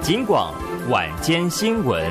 警广晚间新闻。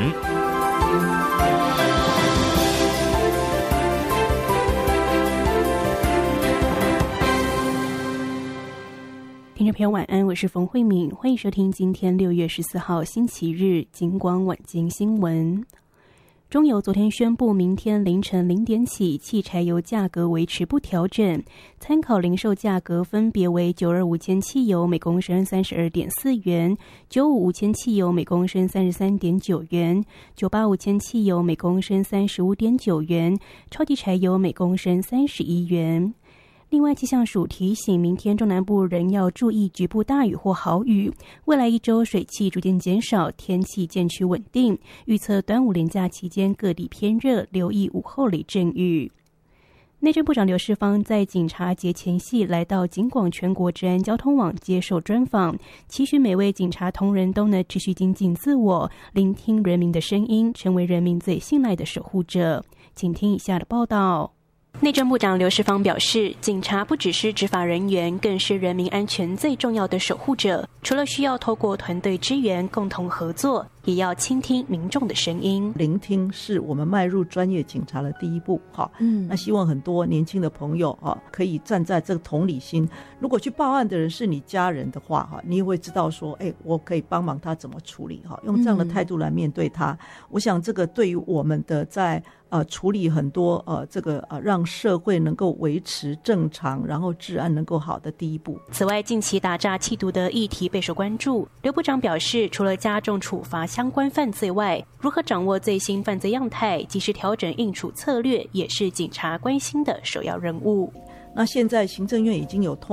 听众朋友晚安，我是冯慧敏，欢迎收听今天6月14号星期日警广晚间新闻。中油昨天宣布，明天凌晨0点起，汽柴油价格维持不调整，参考零售价格分别为925千汽油每公升32.4元，955千汽油每公升33.9元，985千汽油每公升35.9元，超级柴油每公升31元。另外，气象署提醒，明天中南部仍要注意局部大雨或豪雨。未来1周水汽逐渐减少，天气渐趋稳定。预测端午连假期间各地偏热，留意午后雷阵雨。内政部长刘世芳在警察节前夕来到警广全国治安交通网接受专访，期许每位警察同仁都能持续精进自我，聆听人民的声音，成为人民最信赖的守护者。请听以下的报道。内政部长刘世芳表示，警察不只是执法人员，更是人民安全最重要的守护者。除了需要透过团队支援、共同合作，也要倾听民众的声音。 聆听是我们迈入专业警察的第一步。那希望很多年轻的朋友可以站在这个同理心。如果去报案的人是你家人的话，你也会知道说，我可以帮忙他怎么处理。用这样的态度来面对他，我想这个对于我们的在处理很多让社会能够维持正常，然后治安能够好的第一步。 此外，近期打诈缉毒的议题备受关注。刘部长表示，除了加重处罚相关犯罪外，如何掌握最新犯罪样态，及时调整应处策略，也是警察关心的首要任务。 那现在行政院已经有